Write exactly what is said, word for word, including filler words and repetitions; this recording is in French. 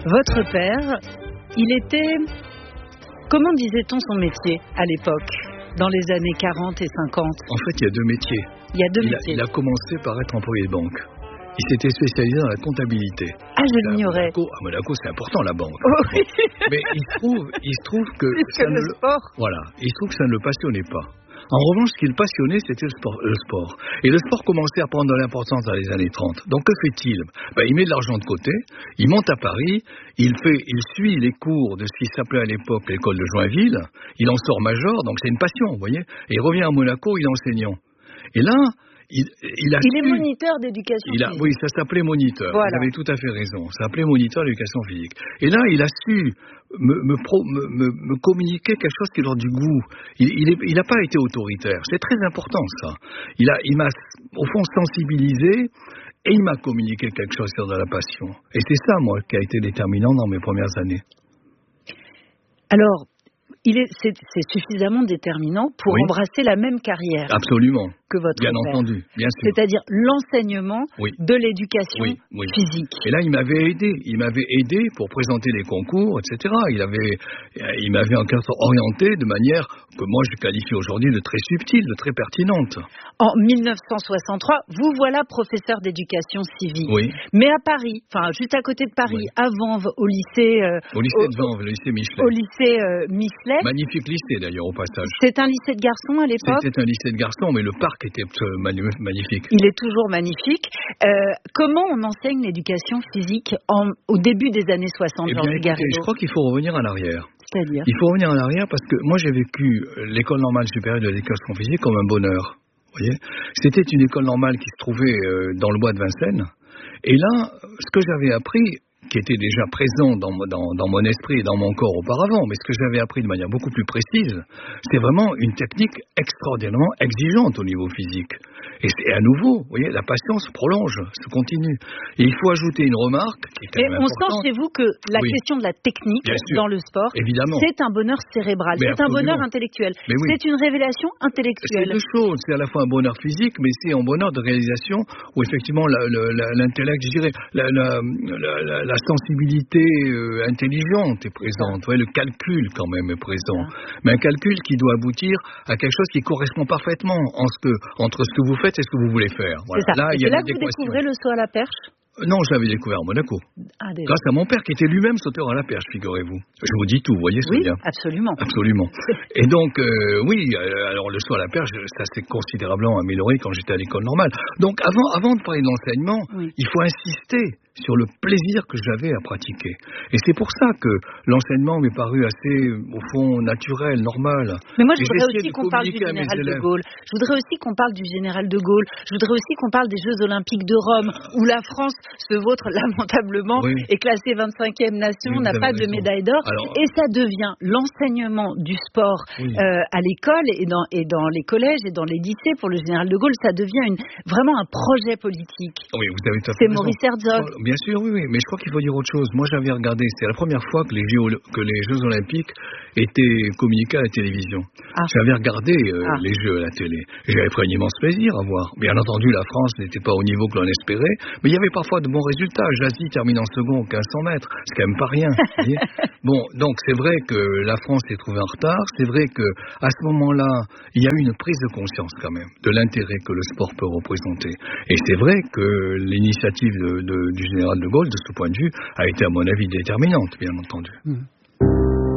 Votre père, il était... Comment disait-on son métier à l'époque, dans les années quarante et cinquante? En fait, il y a deux métiers. Il y a deux il métiers. A, il a commencé par être employé de banque. Il s'était spécialisé dans la comptabilité. Ah, je l'ignorais. À Monaco, à Monaco, c'est important la banque. Oh, oui. Mais il se trouve, il se trouve que... Plus que le ne, sport. Voilà, il se trouve que ça ne le passionnait pas. En revanche, ce qui le passionnait, c'était le sport, le sport. Et le sport commençait à prendre de l'importance dans les années trente. Donc que fait-il? Ben, il met de l'argent de côté, il monte à Paris, il, fait, il suit les cours de ce qui s'appelait à l'époque l'école de Joinville, il en sort major, donc c'est une passion, vous voyez. Et il revient à Monaco, il est enseignant. Et là... Il, il, a il est su, moniteur d'éducation il a, physique. Oui, ça s'appelait moniteur. Voilà. Vous avez tout à fait raison. Ça s'appelait moniteur d'éducation physique. Et là, il a su me, me, pro, me, me, me communiquer quelque chose qui leur du goût. Il n'a pas été autoritaire. C'est très important, ça. Il, a, il m'a, au fond, sensibilisé et il m'a communiqué quelque chose sur de la passion. Et c'est ça, moi, qui a été déterminant dans mes premières années. Alors, il est, c'est, c'est suffisamment déterminant pour oui. embrasser la même carrière. Absolument. Que votre bien père. entendu, bien sûr. C'est-à-dire l'enseignement oui. de l'éducation oui, oui. physique. Et là, il m'avait aidé. Il m'avait aidé pour présenter les concours, et cetera. Il avait, il m'avait en quelque sorte orienté de manière que moi je qualifie aujourd'hui de très subtile, de très pertinente. En mille neuf cent soixante-trois, vous voilà professeur d'éducation civique. Oui. Mais à Paris, enfin juste à côté de Paris, oui. à Vanves, au lycée. Euh, au lycée au, de Vanves, le lycée Michelet. Au lycée euh, Michelet. Magnifique lycée d'ailleurs au passage. C'est un lycée de garçons à l'époque. C'était un lycée de garçons, mais le parc était magnifique. Il est toujours magnifique. Euh, comment on enseigne l'éducation physique en, au début des années soixante, eh bien, Georges écoutez, Garrido? Je crois qu'il faut revenir à l'arrière. C'est-à-dire? Il faut revenir à l'arrière parce que moi j'ai vécu l'école normale supérieure de l'éducation physique comme un bonheur. Vous voyez, c'était une école normale qui se trouvait euh, dans le bois de Vincennes. Et là, ce que j'avais appris, qui était déjà présent dans, dans, dans mon esprit et dans mon corps auparavant, mais ce que j'avais appris de manière beaucoup plus précise, c'est vraiment une technique extraordinairement exigeante au niveau physique. Et, et à nouveau, vous voyez, la passion se prolonge, se continue. Et il faut ajouter une remarque qui est quand Mais même on importante. sent chez vous que la oui. question de la technique dans le sport, évidemment, c'est un bonheur cérébral, mais c'est absolument. un bonheur intellectuel, oui. c'est une révélation intellectuelle. C'est deux choses, c'est à la fois un bonheur physique, mais c'est un bonheur de réalisation où effectivement la, la, la, l'intellect, je dirais, la, la, la, la sensibilité euh, intelligente est présente, ouais, le calcul quand même est présent, ouais. Mais un calcul qui doit aboutir à quelque chose qui correspond parfaitement en ce que, entre ce que vous faites et ce que vous voulez faire. Voilà. C'est ça. Là, et il y a c'est là que vous découvrez le saut à la perche? Non, je l'avais découvert à Monaco. Ah, grâce à mon père qui était lui-même sauteur à la perche, figurez-vous. Je vous dis tout, vous voyez, oui, bien. absolument. Absolument. Et donc, euh, oui, alors le saut à la perche, ça s'est considérablement amélioré quand j'étais à l'école normale. Donc, avant, avant de parler de l'enseignement, oui. il faut insister sur le plaisir que j'avais à pratiquer. Et c'est pour ça que l'enseignement m'est paru assez, au fond, naturel, normal. Mais moi, je voudrais aussi qu'on parle du général de Gaulle. Je voudrais aussi qu'on parle du général de Gaulle. Je voudrais aussi qu'on parle des Jeux Olympiques de Rome, où la France se vautre lamentablement, oui. est classée vingt-cinquième nation, oui, n'a pas de médaille d'or. Alors, et ça devient l'enseignement du sport oui. euh, à l'école et dans, et dans les collèges et dans les lycées pour le général de Gaulle. Ça devient une, vraiment un projet politique. Oui, vous avez tout à fait C'est raison. Maurice Herzog. Bien sûr, oui, oui, mais je crois qu'il faut dire autre chose. Moi, j'avais regardé, c'était la première fois que les Jeux, que les Jeux Olympiques étaient communiqués à la télévision. Ah. J'avais regardé euh, ah. les Jeux à la télé. J'avais pris un immense plaisir à voir. Bien entendu, la France n'était pas au niveau que l'on espérait, mais il y avait parfois de bons résultats. L'Asie termine en second aux quinze cents mètres. C'est quand même pas rien. Bon, donc c'est vrai que la France s'est trouvée en retard. C'est vrai que à ce moment-là, il y a eu une prise de conscience quand même de l'intérêt que le sport peut représenter. Et c'est vrai que l'initiative de, de, du général de Gaulle, de ce point de vue, a été à mon avis déterminante, bien entendu. Mmh.